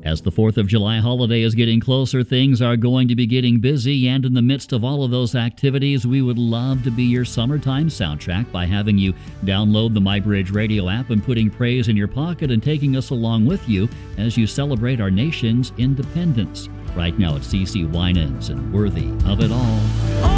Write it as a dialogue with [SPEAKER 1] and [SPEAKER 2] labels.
[SPEAKER 1] As the 4th of July holiday is getting closer, things are going to be getting busy, and in the midst of all of those activities, we would love to be your summertime soundtrack by having you download the MyBridge Radio app and putting praise in your pocket and taking us along with you as you celebrate our nation's independence. Right now it's CeCe Winans and Worthy of It All.